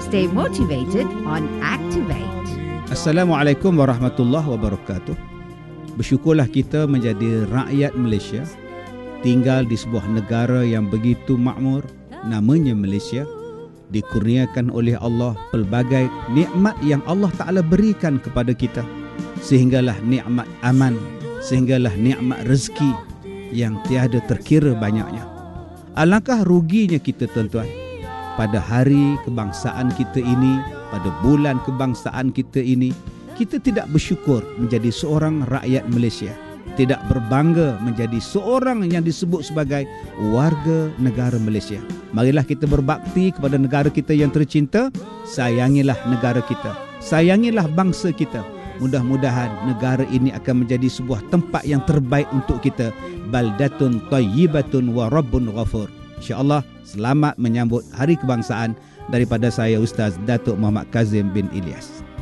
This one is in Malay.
Stay motivated on Activate. Assalamualaikum warahmatullahi wabarakatuh. Bersyukurlah kita menjadi rakyat Malaysia, tinggal di sebuah negara yang begitu makmur, namanya Malaysia, dikurniakan oleh Allah pelbagai nikmat yang Allah Ta'ala berikan kepada kita, sehinggalah nikmat aman, sehinggalah nikmat rezeki yang tiada terkira banyaknya. Alangkah ruginya kita, tuan-tuan, pada hari kebangsaan kita ini, pada bulan kebangsaan kita ini, kita tidak bersyukur menjadi seorang rakyat Malaysia, tidak berbangga menjadi seorang yang disebut sebagai warga negara Malaysia. Marilah kita berbakti kepada negara kita yang tercinta. Sayangilah negara kita, sayangilah bangsa kita. Mudah-mudahan negara ini akan menjadi sebuah tempat yang terbaik untuk kita. Baldatun tayyibatun wa rabbun ghafur. InsyaAllah, selamat menyambut Hari Kebangsaan daripada saya, Ustaz Datuk Muhammad Kazim bin Ilyas.